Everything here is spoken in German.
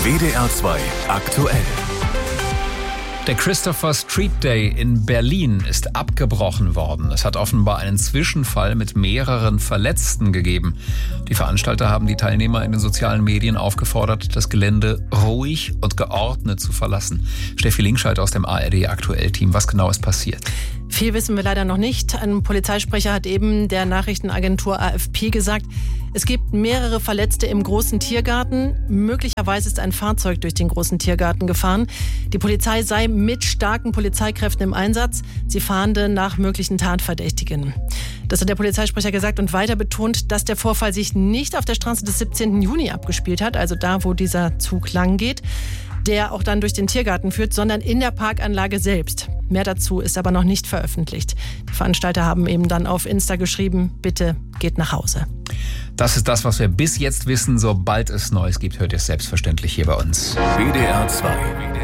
WDR 2 aktuell. Der Christopher Street Day in Berlin ist abgebrochen worden. Es hat offenbar einen Zwischenfall mit mehreren Verletzten gegeben. Die Veranstalter haben die Teilnehmer in den sozialen Medien aufgefordert, das Gelände ruhig und geordnet zu verlassen. Steffi Linkscheid aus dem ARD-Aktuell-Team. Was genau ist passiert? Viel wissen wir leider noch nicht. Ein Polizeisprecher hat eben der Nachrichtenagentur AFP gesagt, es gibt mehrere Verletzte im großen Tiergarten. Möglicherweise ist ein Fahrzeug durch den großen Tiergarten gefahren. Die Polizei sei mit starken Polizeikräften im Einsatz. Sie fahnden nach möglichen Tatverdächtigen. Das hat der Polizeisprecher gesagt und weiter betont, dass der Vorfall sich nicht auf der Straße des 17. Juni abgespielt hat, also da, wo dieser Zug lang geht, der auch dann durch den Tiergarten führt, sondern in der Parkanlage selbst. Mehr dazu ist aber noch nicht veröffentlicht. Die Veranstalter haben eben dann auf Insta geschrieben, bitte geht nach Hause. Das ist das, was wir bis jetzt wissen. Sobald es Neues gibt, hört ihr es selbstverständlich hier bei uns. WDR 2